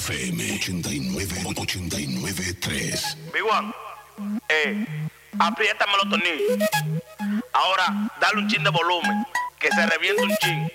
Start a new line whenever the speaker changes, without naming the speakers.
FM 89.3.
Big One, apriétame los tornillos. Ahora, dale un chin de volumen, que se reviente un chin.